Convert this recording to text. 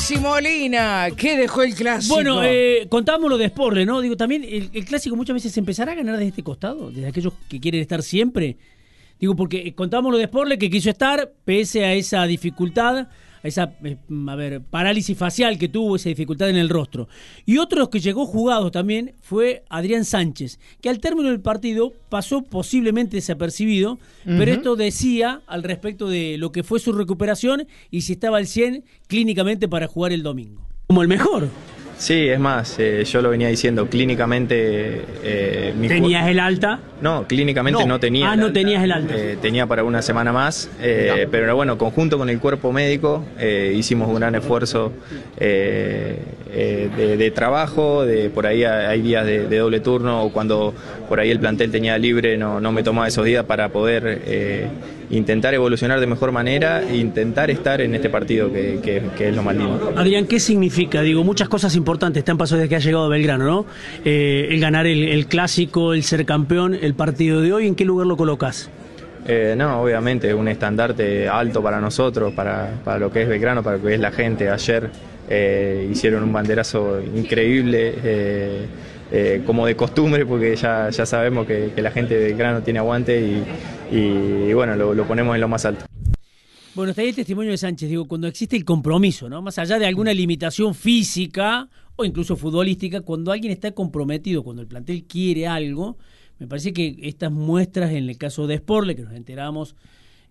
Maxi Molina, ¿qué dejó el clásico? Bueno, contábamos lo de Sporle, ¿no? Digo, también el clásico muchas veces se empezará a ganar desde este costado, desde aquellos que quieren estar siempre. Digo, porque contábamos lo de Sporle, que quiso estar, pese a esa dificultad, a esa parálisis facial que tuvo, esa dificultad en el rostro. Y otro de los que llegó jugado también fue Adrián Sánchez, que al término del partido pasó posiblemente desapercibido, pero esto decía al respecto de lo que fue su recuperación y si estaba al 100 clínicamente para jugar el domingo. Como el mejor. Sí, es más, yo lo venía diciendo, clínicamente... ¿Tenías el alta? No, clínicamente no tenía. Ah, no tenías el alta. Tenía para una semana más, pero bueno, conjunto con el cuerpo médico hicimos un gran esfuerzo de trabajo, por ahí hay días de doble turno, o cuando por ahí el plantel tenía libre, no me tomaba esos días para poder intentar evolucionar de mejor manera e intentar estar en este partido que es lo más lindo. Adrián, ¿qué significa? Digo, muchas cosas importantes te han pasado desde que has llegado a Belgrano, ¿no? El ganar el clásico, el ser campeón, el partido de hoy, ¿en qué lugar lo colocás? No, obviamente, un estandarte alto para nosotros, para lo que es Belgrano, para lo que es la gente. Ayer hicieron un banderazo increíble, como de costumbre, porque ya sabemos que la gente de Belgrano tiene aguante y bueno, lo ponemos en lo más alto. Bueno, está ahí el testimonio de Sánchez, digo, cuando existe el compromiso, ¿no? Más allá de alguna limitación física o incluso futbolística, cuando alguien está comprometido, cuando el plantel quiere algo, me parece que estas muestras en el caso de Sporle, que nos enteramos